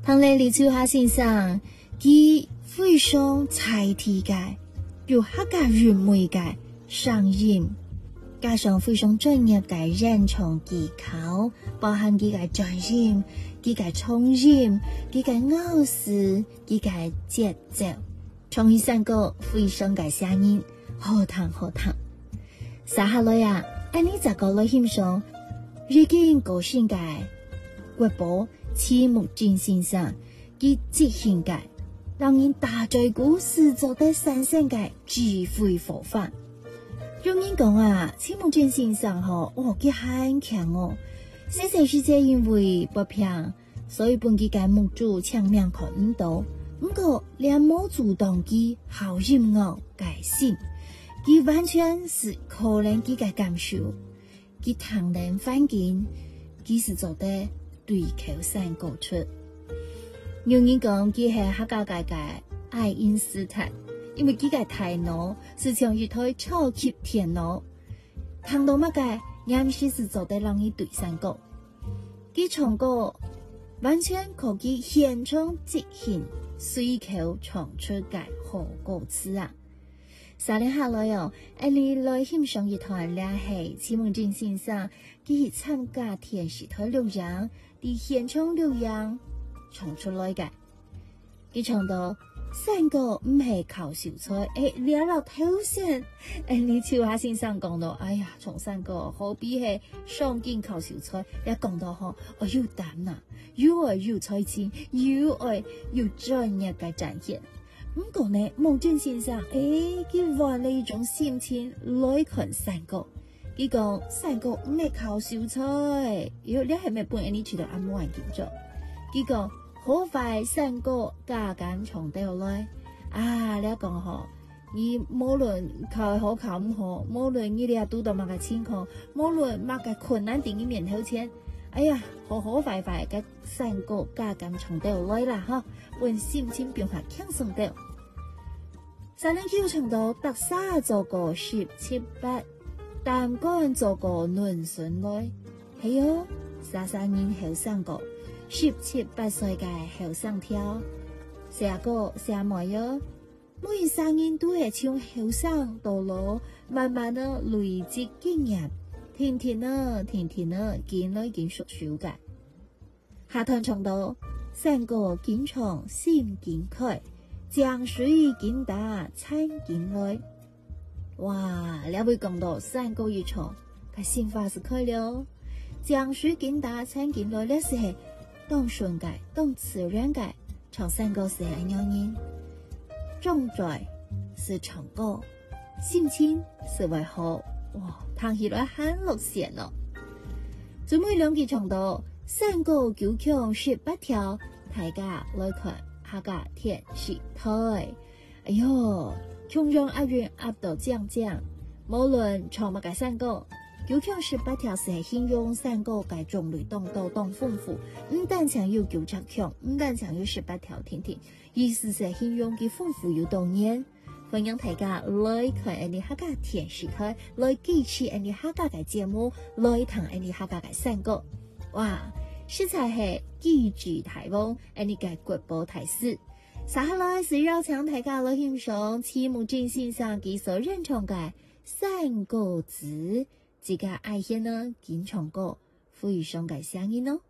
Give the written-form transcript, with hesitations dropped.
唐来李秋下先生，佢非常才体嘅，有客家韵味嘅聲音，加上非常專業嘅演唱技巧，包含佢嘅轉音、佢嘅重音、佢嘅咬字、佢嘅節奏，唱起山歌非常嘅聲音，好聽好聽。接下來啊，安尼就講來欣賞已經高興嘅國寶黐木正先生佢即興嘅，讓人大嘴鼓實做得神聖嘅智慧佛法。有人講啊，黐木正先生佢很強哦，先生是這因為不平，所以本佢嘅木主搶命看唔到，不過連冇主動佢好音樂改性，佢完全是可能佢嘅感受，佢談人反境，佢是做得對口山歌出。有人講佢係客家界嘅愛因斯坦，因為佢嘅大腦是像一台超級電腦，聽到乜嘅啱先是做得讓佢對山歌，佢唱歌完全可以現場即興隨口唱出嘅好歌詞啊！3年下來哦，你來欣賞一團咧係黐木正先生，佢參加電視台錄音，啲現場錄音唱出來嘅，佢唱到山歌唔係靠小菜，聊到頭先，你笑下先生講到，哎呀，唱山歌何必係上緊靠小菜，一講到我要膽啊，要才情，要專業嘅展現。不過呢，木正先生，佢換了一種心情來看山歌。佢講山歌唔係靠小菜，你係咪本你知道啱冇人見咗？佢講好快山歌加緊唱到來啊！你講你無論靠好靠唔好，無論你哋拄到乜嘅情況，無論乜嘅困難喺你面頭前，哎呀，好快嘅山歌加緊唱到來啦！換心情變化輕鬆啲。3年叫唱到特沙做個17、8，但幹做個論順來，係喲，33年後生個17、8歲嘅後生跳，寫歌寫埋喲，每3年都係唱後生道路，慢慢的累積經驗，天天見來見熟手嘅。下堂唱到山歌見唱心見開，江水見打參見來，哇！你會講到山歌一唱，佢心花是開了，江水見打參見來，呢是當順嘅，當自然嘅，唱山歌是很有人，重在是唱歌，心情是為好，哇！聽起來很樂善咯。最尾兩句唱到山歌九腔18條，大家來看客家電視台，哎喲，從中押韻押到將，無論唱乜嘅山歌，九腔18條是形容山歌嘅種類當多當豐富，唔單唱有9腔，唔單唱有18條天，意思是形容佢豐富有多年。歡迎大家來看你客家電視台，來支持你客家嘅節目，來聽你客家嘅山歌，哇！實在係機智大王，你嘅國寶大師。接下來是邀請大家來欣賞黐木正先生佢所演唱嘅山歌詞，自家愛獻呢演唱歌，非常嘅聲音咯。